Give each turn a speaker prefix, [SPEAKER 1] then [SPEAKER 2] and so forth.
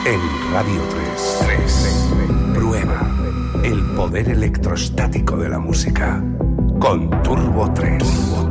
[SPEAKER 1] En Radio 3. Prueba el poder electrostático de la música con Turbo 3.